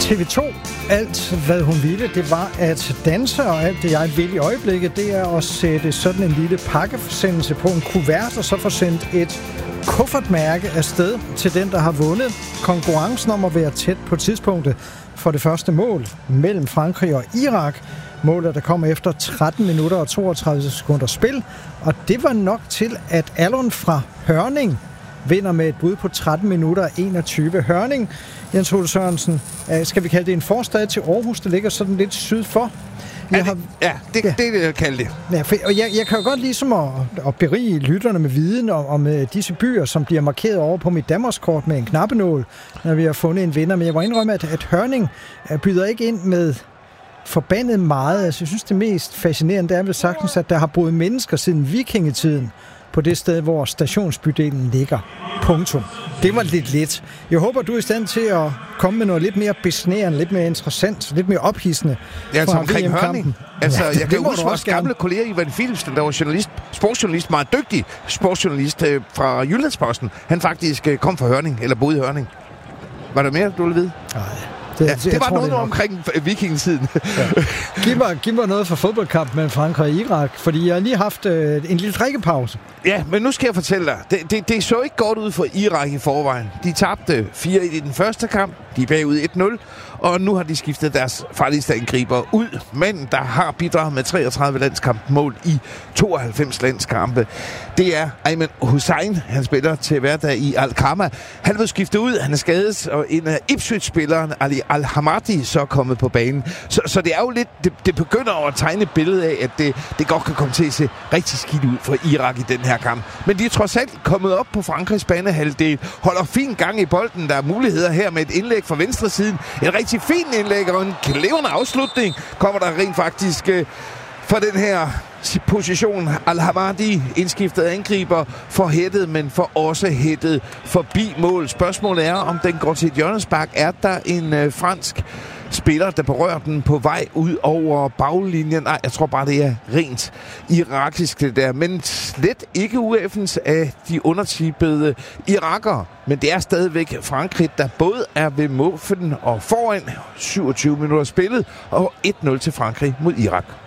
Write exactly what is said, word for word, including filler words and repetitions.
T V to, alt hvad hun ville, det var at danse, og alt det jeg vil i øjeblikket, det er at sætte sådan en lille pakkeforsendelse på en kuvert, og så få sendt et kuffertmærke afsted til den, der har vundet konkurrencen om at være tæt på tidspunktet for det første mål mellem Frankrig og Irak. Målet, der kom efter tretten minutter og toogtredive sekunder spil, og det var nok til, at Allon fra Hørning vinder med et bud på tretten minutter og enogtyve. Hørning, Jens Ole Sørensen, skal vi kalde det en forstad til Aarhus, der ligger sådan lidt syd for? Ja, det, ja, det, ja. det, det jeg kalder det. Ja, for, og jeg, jeg kan jo godt ligesom at, at berige lytterne med viden om, om disse byer, som bliver markeret over på mit Danmarkskort med en knappenål, når vi har fundet en vinder. Men jeg må indrømme, at, at Hørning byder ikke ind med forbandet meget. Altså, jeg synes, det mest fascinerende er vel sagtens, at der har boet mennesker siden vikingetiden på det sted, hvor stationsbydelen ligger. Punktum. Det var lidt lidt. Jeg håber, du er i stand til at komme med noget lidt mere besnærende, lidt mere interessant, lidt mere ophidsende. Ja, altså omkring Hørning. Altså, ja, jeg kan huske vores gamle kollega Ivan Philipsen, der var journalist, sportsjournalist, meget dygtig sportsjournalist øh, fra Jyllandsposten. Han faktisk øh, kom fra Hørning, eller boede i Hørning. Var der mere, du ville vide? Nej. Det, ja, det var tror, noget det omkring vikingetiden. Ja. Giv, mig, giv mig noget for fodboldkamp mellem Frankrig og Irak, fordi jeg har lige haft øh, en lille drikkepause. Ja, men nu skal jeg fortælle dig. Det, det, det så ikke godt ud for Irak i forvejen. De tabte fire et i den første kamp. De er bagud et nul. Og nu har de skiftet deres farligste angriber ud. Men der har bidraget med treogtredive landskampmål i tooghalvfems landskampe. Det er Ayman Hussein. Han spiller til hverdag i Al-Khama. Han vil skifte ud. Han er skadet. Og en af Ipswich-spilleren, Ali Al-Hamadi, så er kommet på banen. Så, så det er jo lidt... Det, det begynder at tegne et billede af, at det, det godt kan komme til at se rigtig skidt ud for Irak i den her kamp. Men de er trods alt kommet op på Frankrigs banehalvdel. Holder fin gang i bolden. Der er muligheder her med et indlæg fra venstre siden. Et rigtig fint indlæg og en klevende afslutning kommer der rent faktisk øh, fra den her position. Al-Hamadi, indskiftet angriber, for hættet, men for også hættet forbi mål. Spørgsmålet er, om den går til et hjørnespark. Er der en øh, fransk spiller, der berører den på vej ud over baglinjen? Nej, jeg tror bare, det er rent irakisk det der. Men slet ikke ueffens af de undertippede irakere. Men det er stadigvæk Frankrig, der både er ved målfen og foran syvogtyve minutter spillet, og et nul til Frankrig mod Irak.